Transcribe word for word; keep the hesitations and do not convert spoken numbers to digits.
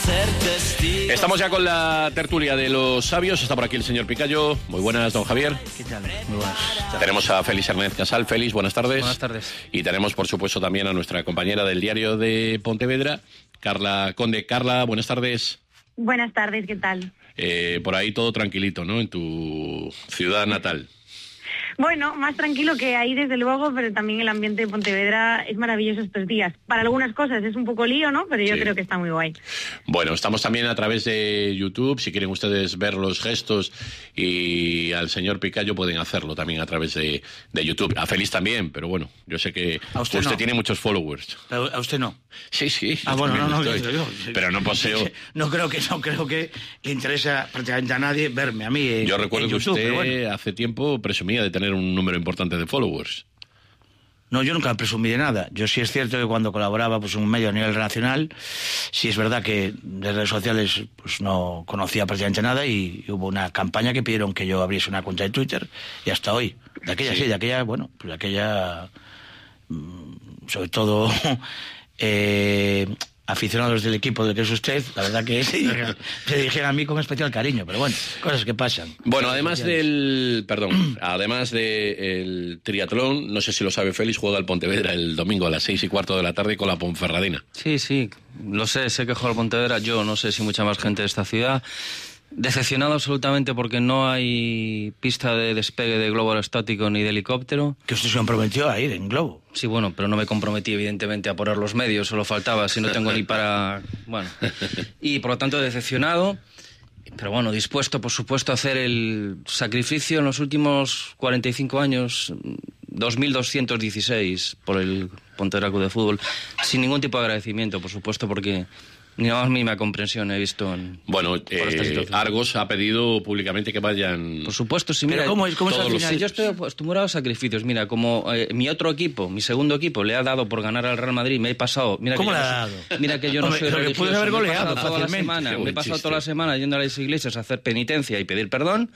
ser testigo. Estamos ya con la tertulia de los sabios. Está por aquí el señor Picayo. Muy buenas, don Javier. ¿Qué tal? Muy buenas. Tenemos a Félix Hernández Casal. Félix, buenas tardes. Buenas tardes. Y tenemos, por supuesto, también a nuestra compañera del diario de Pontevedra, Carla Conde. Carla, buenas tardes. Buenas tardes, ¿qué tal? Eh, por ahí todo tranquilito, ¿no? En tu ciudad natal. Bueno, más tranquilo que ahí desde luego, pero también el ambiente de Pontevedra es maravilloso estos días. Para algunas cosas es un poco lío, ¿no? Pero yo Sí. creo que está muy guay. Bueno, estamos también a través de YouTube. Si quieren ustedes ver los gestos y al señor Picayo pueden hacerlo también a través de, de YouTube. A Félix también, pero bueno, yo sé que A usted usted no. tiene muchos followers. Pero a usted no. Sí, sí. Ah, yo bueno, no, también no, estoy. yo, yo, Pero no poseo... No creo que no creo que le interesa prácticamente a nadie verme a mí en, Yo recuerdo en que YouTube, usted pero bueno. hace tiempo presumía de tener un número importante de followers. No, yo nunca presumí de nada. Yo sí es cierto que cuando colaboraba pues en un medio a nivel nacional, sí es verdad que de redes sociales pues no conocía prácticamente nada y, y hubo una campaña que pidieron que yo abriese una cuenta de Twitter y hasta hoy. De aquella sí, Sí. de aquella, bueno, pues de aquella, mm, sobre todo, eh, aficionados del equipo del que es usted, la verdad que se dirigían, se dirigían a mí con especial cariño, pero bueno, cosas que pasan. Bueno, Cosas además sociales. del... Perdón. Además del triatlón, no sé si lo sabe Félix, juega el Pontevedra el domingo a las seis y cuarto de la tarde con la Ponferradina. Sí, sí, lo sé, sé que juega el Pontevedra, yo no sé si mucha más gente de esta ciudad. Decepcionado absolutamente porque no hay pista de despegue de globo aerostático ni de helicóptero. Que usted se comprometió a ir en globo. Sí, bueno, pero no me comprometí evidentemente a poner los medios, solo faltaba, si no tengo ni para... Bueno, y por lo tanto decepcionado, pero bueno, dispuesto por supuesto a hacer el sacrificio en los últimos cuarenta y cinco años, dos mil doscientos dieciséis por el Pontevedra Club de Fútbol, sin ningún tipo de agradecimiento, por supuesto, porque... Ni la más mínima comprensión he visto en... Bueno, esta eh, situación. Argos ha pedido públicamente que vayan... Por supuesto, sí, Pero mira... ¿cómo es- cómo es todos al los- final? Si yo estoy acostumbrado a sacrificios. Mira, como eh, mi otro equipo, mi segundo equipo, le ha dado por ganar al Real Madrid, me he pasado... Mira ¿Cómo que le yo ha no dado? soy- Mira que yo no Hombre, soy pero que religioso. puede haber me he goleado pasado toda la fácilmente. semana, Qué me he buen pasado chiste. toda la semana yendo a las iglesias a hacer penitencia y pedir perdón,